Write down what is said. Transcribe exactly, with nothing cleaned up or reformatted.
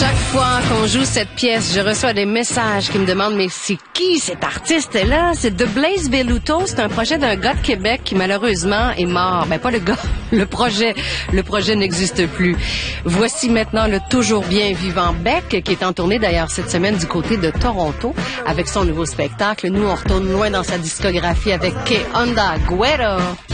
Chaque fois qu'on joue cette pièce, je reçois des messages qui me demandent « Mais c'est qui cet artiste-là? » C'est The Blaze Belluto. C'est un projet d'un gars de Québec qui malheureusement est mort. Ben pas le gars, le projet. Le projet n'existe plus. Voici maintenant le toujours bien vivant Beck qui est en tournée d'ailleurs cette semaine du côté de Toronto avec son nouveau spectacle. Nous, on retourne loin dans sa discographie avec Que Onda Güero.